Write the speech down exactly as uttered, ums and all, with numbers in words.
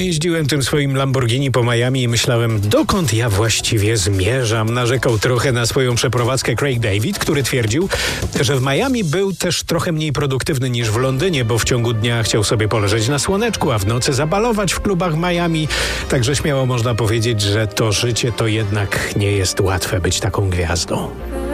jeździłem tym swoim Lamborghini po Miami i myślałem, dokąd ja właściwie zmierzam. Narzekał trochę na swoją przeprowadzkę Craig David, który twierdził, że w Miami był też trochę mniej produktywny niż w Londynie, bo w ciągu dnia chciał sobie poleżeć na słoneczku, a w nocy zabalować w klubach Miami. Także śmiało można powiedzieć, że to życie to jednak nie jest łatwe być taką gwiazdą.